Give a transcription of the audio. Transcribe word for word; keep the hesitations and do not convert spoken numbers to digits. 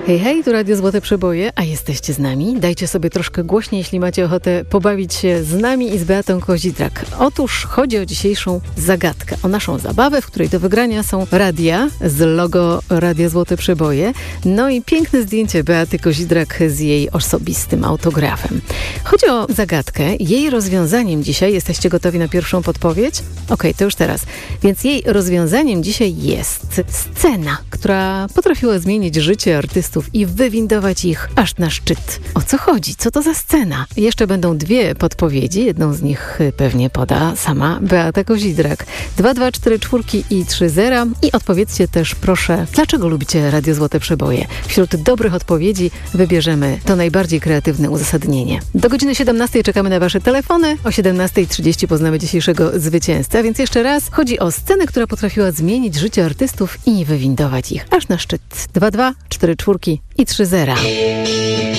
Hej, hej, tu Radio Złote Przeboje, a jesteście z nami? Dajcie sobie troszkę głośniej, jeśli macie ochotę pobawić się z nami i z Beatą Kozidrak. Otóż chodzi o dzisiejszą zagadkę, o naszą zabawę, w której do wygrania są radia z logo Radia Złote Przeboje, no i piękne zdjęcie Beaty Kozidrak z jej osobistym autografem. Chodzi o zagadkę, jej rozwiązaniem dzisiaj, jesteście gotowi na pierwszą podpowiedź? Okej, okay, to już teraz. Więc jej rozwiązaniem dzisiaj jest scena, która potrafiła zmienić życie artystów i wywindować ich aż na szczyt. O co chodzi? Co to za scena? Jeszcze będą dwie podpowiedzi. Jedną z nich pewnie poda sama Beata Kozidrak. dwa, dwa, cztery, cztery i trzy zera. I odpowiedzcie też proszę, dlaczego lubicie Radio Złote Przeboje? Wśród dobrych odpowiedzi wybierzemy to najbardziej kreatywne uzasadnienie. Do godziny siedemnastej czekamy na wasze telefony. O siedemnasta trzydzieści poznamy dzisiejszego zwycięzcę. Więc jeszcze raz, chodzi o scenę, która potrafiła zmienić życie artystów i wywindować ich aż na szczyt. dwa, dwa, cztery, cztery i trzy zera.